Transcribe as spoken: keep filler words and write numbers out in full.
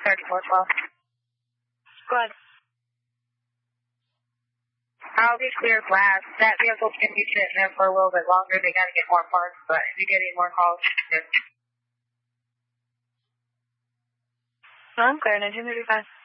thirty-four twelve. Go ahead. I'll be clear of last. That vehicle's going to be sitting there for a little bit longer. They got to get more parts, but if you get any more calls, good. No, I'm clear. nineteen thirty-five.